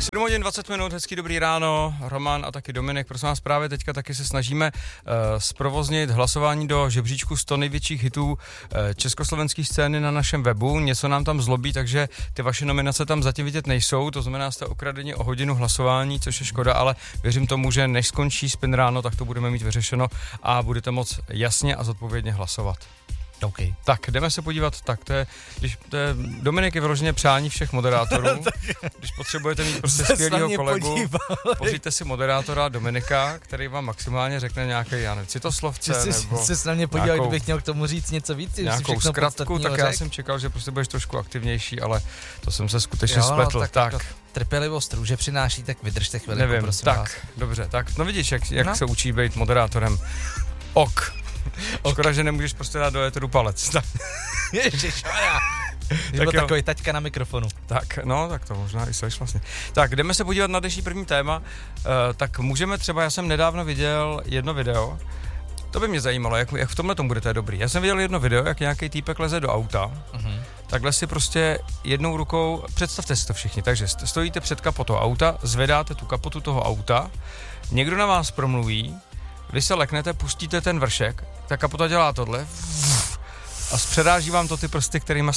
7 hodin 20 minut, hezký dobrý ráno, Roman a taky Dominik. Prosím vás, právě teďka taky se snažíme zprovoznit hlasování do žebříčku 100 největších hitů československé scény na našem webu. Něco nám tam zlobí, takže ty vaše nominace tam zatím vidět nejsou, to znamená, jste okradeni o hodinu hlasování, což je škoda, ale věřím tomu, že než skončí Spin ráno, tak to budeme mít vyřešeno a budete moc jasně a zodpovědně hlasovat. Okay. Tak, jdeme se podívat, tak to je Dominik je vyloženě přání všech moderátorů, když potřebujete mít prostě skvělýho kolegu, pořiďte si moderátora Dominika, který vám maximálně řekne nějaký, já nevím, citoslovce, nebo se na mě podíval, kdybych měl k tomu říct něco víc, nějakou zkratku, tak já jsem čekal, že prostě budeš trošku aktivnější, ale to jsem se skutečně spletl, tak. Trpělivost růže přináší, tak vydržte chvilku, nevím, prosím tak, vás. Dobře, tak, no vidíš, jak se učí být moderátorem. Škoda, že nemůžeš prostě dát do éteru palec. Ježišmarja. Byl takový taťka na mikrofonu. Tak, no, tak to možná i seš vlastně. Tak, jdeme se podívat na dnešní první téma. Tak můžeme třeba, já jsem nedávno viděl jedno video, to by mě zajímalo, jak v tomhle tomu budete dobrý. Já jsem viděl jedno video, jak nějaký týpek leze do auta, takhle si prostě jednou rukou, představte si to všichni, takže stojíte před kapotou auta, zvedáte tu kapotu toho auta, někdo na vás promluví, vy se leknete, pustíte ten vršek, ta kapota dělá tohle a zpředáží vám to ty prsty, kterýma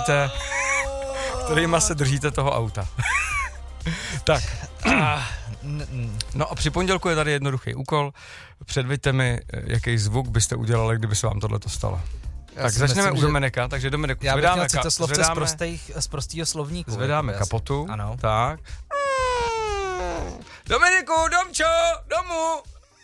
se držíte toho auta. Tak. No a při pondělku je tady jednoduchý úkol. Předveďte mi, jaký zvuk byste udělali, kdyby se vám tohleto stalo. Tak začneme u Dominika, takže Dominiku, zvedáme z prostýho slovníku. Zvedáme kapotu. Ano. Tak. Dominiku, Domčo, domů!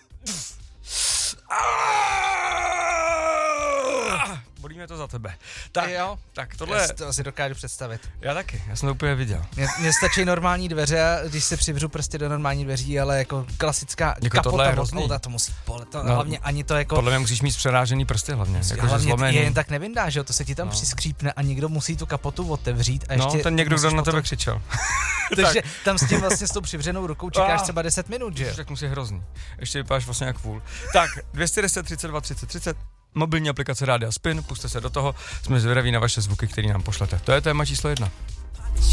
Bolí mě to za tebe. Tak, jo, tak tohle... Já si to asi dokážu představit. Já taky, já jsem to úplně viděl. Mně stačí normální dveře, když se přivřu prostě do normální dveří, ale jako klasická jako kapota od auta, to musí bolet. No, hlavně ani to jako... Podle mě musíš mít přerážený prsty hlavně. Jako hlavně je jen tak nevyndáš, jo, to se ti tam přiskřípne a někdo musí tu kapotu otevřít a ještě... No, ten někdo, kdo na tebe křičel. Takže tam s tím vlastně s tou přivřenou rukou čekáš třeba 10 minut, že jo? Tak musí hrozný. Ještě vypadáš vlastně jak fůl. Tak, 210 32 30 30. Mobilní aplikace Rádia Spin, pusťte se do toho, jsme zvědaví na vaše zvuky, které nám pošlete. To je téma číslo 1.